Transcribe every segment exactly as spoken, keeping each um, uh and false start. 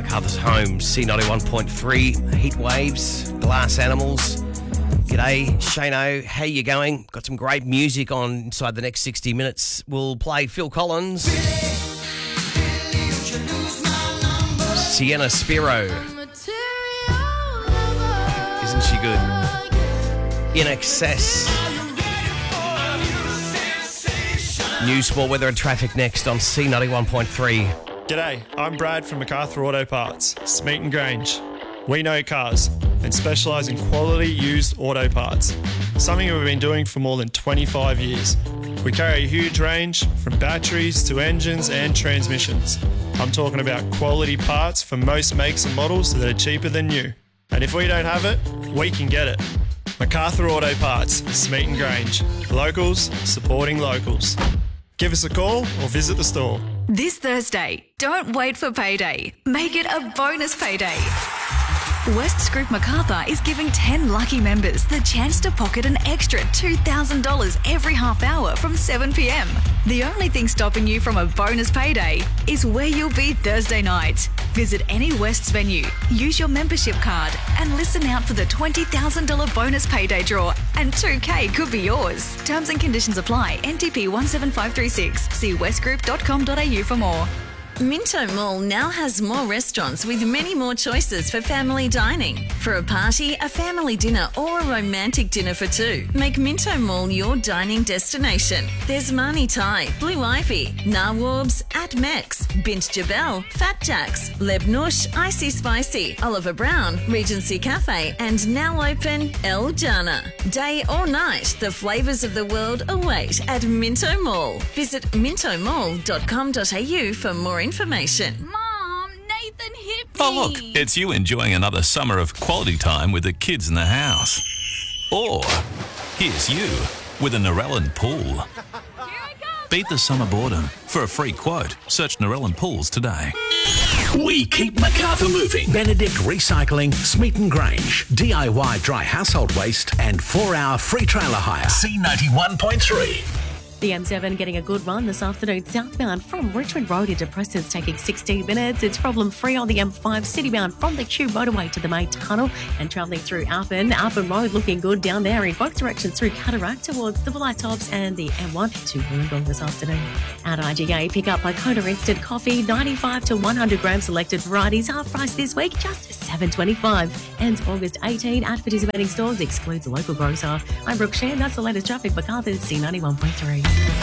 MacArthur's home, C ninety-one point three, Heat Waves, Glass Animals. G'day, Shano. How you going? Got some great music on inside the next sixty minutes. We'll play Phil Collins. Sienna Spiro. Isn't she good? In Excess. News, sport, weather and traffic next on C ninety-one point three. G'day, I'm Brad from MacArthur Auto Parts, Smeaton Grange. We know cars and specialise in quality used auto parts, something we've been doing for more than twenty-five years. We carry a huge range from batteries to engines and transmissions. I'm talking about quality parts for most makes and models that are cheaper than new. And if we don't have it, we can get it. MacArthur Auto Parts, Smeaton Grange. Locals supporting locals. Give us a call or visit the store. This Thursday, don't wait for payday. Make it a bonus payday. West Group MacArthur is giving ten lucky members the chance to pocket an extra two thousand dollars every half hour from seven p.m. The only thing stopping you from a bonus payday is where you'll be Thursday night. Visit any Wests venue, use your membership card and listen out for the twenty thousand dollars bonus payday draw and two K could be yours. Terms and conditions apply. N T P one seven five three six. See westgroup dot com dot a u for more. Minto Mall now has more restaurants with many more choices for family dining. For a party, a family dinner or a romantic dinner for two, make Minto Mall your dining destination. There's Mani Thai, Blue Ivy, Nawabs, At Mex, Bint Jabal, Fat Jacks, Lebnush, Icy Spicy, Oliver Brown, Regency Cafe and now open El Jana. Day or night, the flavours of the world await at Minto Mall. Visit minto mall dot com dot a u for more information. Mom, Nathan hit me. Oh, look, it's you enjoying another summer of quality time with the kids in the house. Or here's you with a Narellan pool. Here I come. Beat the summer boredom. For a free quote, search Narellan Pools today. We keep MacArthur moving. Benedict Recycling, Smeaton Grange, D I Y dry household waste and four-hour free trailer hire. C ninety-one point three. The M seven getting a good run this afternoon southbound from Richmond Road into Preston's taking sixteen minutes. It's problem-free on the M five citybound from the Tube motorway to the main tunnel and travelling through Alphen. Alphen Road looking good down there in both directions through Cataract towards the Blight Tops and the M one to Wollongong this afternoon. At I G A, pick up by Coda Instant Coffee, ninety-five to one hundred gram selected varieties, half price this week, just seven twenty-five. Ends August eighteenth at participating stores, excludes the local grocer. I'm Brooke Shan, that's the latest traffic, MacArthur, C ninety-one point three.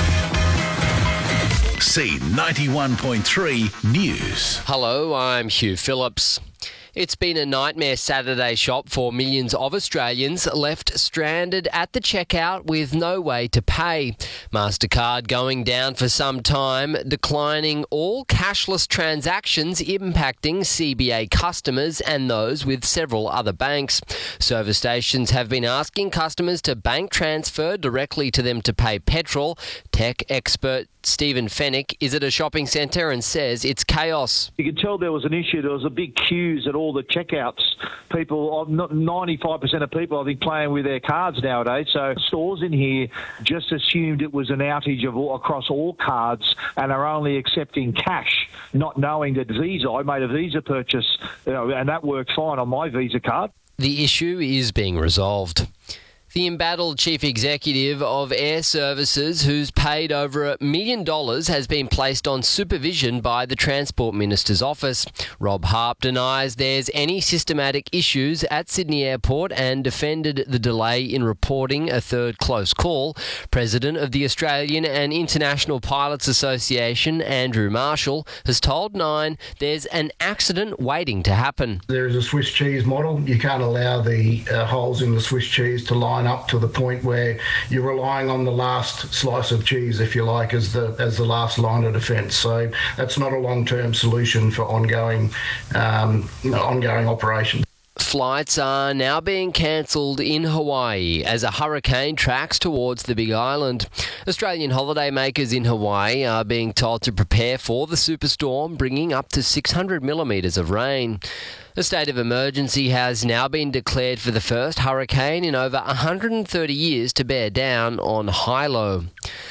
C ninety-one point three News. Hello, I'm Hugh Phillips. It's been a nightmare Saturday shop for millions of Australians left stranded at the checkout with no way to pay. MasterCard going down for some time, declining all cashless transactions impacting C B A customers and those with several other banks. Service stations have been asking customers to bank transfer directly to them to pay petrol. Tech expert Stephen Fennick is at a shopping centre and says it's chaos. You could tell there was an issue. There was a big queues at all the checkouts. People, ninety-five percent of people, I think, playing with their cards nowadays. So stores in here just assumed it was an outage of all, across all cards and are only accepting cash, not knowing that Visa, I made a Visa purchase, you know, and that worked fine on my Visa card. The issue is being resolved. The embattled chief executive of Air Services, who's paid over a million dollars, has been placed on supervision by the Transport Minister's office. Rob Harp denies there's any systematic issues at Sydney Airport and defended the delay in reporting a third close call. President of the Australian and International Pilots Association, Andrew Marshall, has told Nine there's an accident waiting to happen. There is a Swiss cheese model. You can't allow the uh, holes in the Swiss cheese to line up to the point where you're relying on the last slice of cheese, if you like, as the as the last line of defence. So that's not a long-term solution for ongoing um, ongoing operation. Flights are now being cancelled in Hawaii as a hurricane tracks towards the Big Island. Australian holidaymakers in Hawaii are being told to prepare for the superstorm, bringing up to six hundred millimetres of rain. A state of emergency has now been declared for the first hurricane in over one hundred thirty years to bear down on Hilo.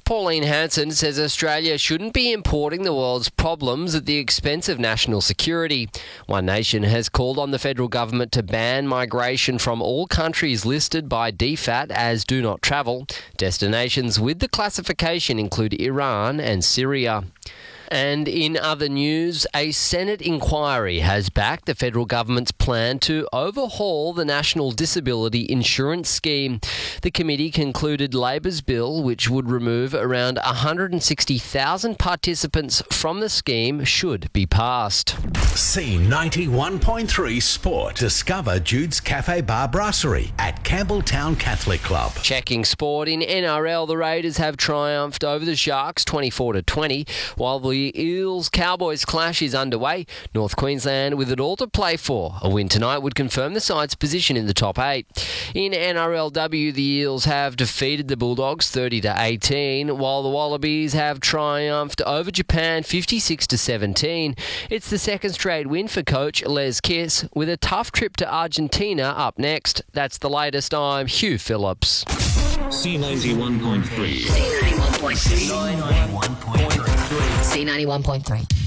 Pauline Hanson says Australia shouldn't be importing the world's problems at the expense of national security. One Nation has called on the federal government to ban migration from all countries listed by D FAT as do not travel. Destinations with the classification include Iran and Syria. And in other news, a Senate inquiry has backed the federal government's plan to overhaul the National Disability Insurance Scheme. The committee concluded Labor's bill, which would remove around one hundred sixty thousand participants from the scheme, should be passed. C ninety-one point three Sport. Discover Jude's Cafe Bar Brasserie at Campbelltown Catholic Club. Checking sport in N R L, the Raiders have triumphed over the Sharks twenty-four to twenty, while the Eels-Cowboys clash is underway. North Queensland with it all to play for. A win tonight would confirm the side's position in the top eight. In N R L W, the Eels have defeated the Bulldogs thirty to eighteen, while the Wallabies have triumphed over Japan fifty-six to seventeen. It's the second straight win for coach Les Kiss, with a tough trip to Argentina up next. That's the latest. I'm Hugh Phillips. C ninety-one point three. C ninety-one point three. C ninety-one point three.